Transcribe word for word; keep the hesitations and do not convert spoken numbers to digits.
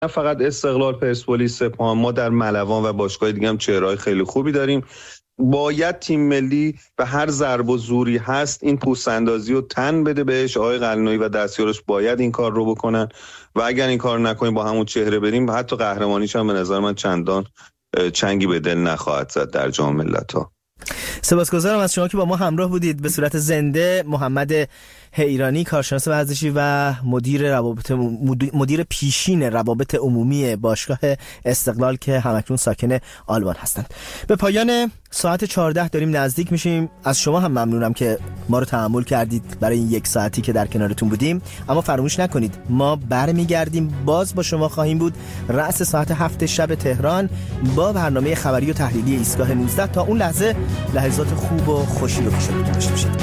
نه فقط استقلال، پرسپولیس، سپاهان، ما در ملوان و باشگاه دیگه هم چهره‌های خیلی خوبی داریم. باید تیم ملی به هر ضرب و زوری هست این پوست اندازی رو تن بده بهش. آقای قلنویی و دستیارش باید این کار رو بکنن و اگر این کار نکنیم با همون چهره بریم، حتی قهرمانیش هم به نظر من چندان چنگی به دل نخواهد زد در جام ملت‌ها. سپاسگزارم از شما که با ما همراه بودید. به صورت زنده محمد حیرانی، کارشناس ورزشی و مدیر روابط مدیر پیشین روابط عمومی باشگاه استقلال که همکنون ساکن آلمان هستند. به پایان ساعت چهارده داریم نزدیک میشیم. از شما هم ممنونم که ما رو تحمل کردید برای این یک ساعتی که در کنارتون بودیم. اما فراموش نکنید ما برمیگردیم، باز با شما خواهیم بود رأس ساعت هفت شب تهران با برنامه خبری و تحلیلی ایستگاه نوزده. تا اون لحظه لحظات خوب و خوشی رو پیش رو داشته باشید.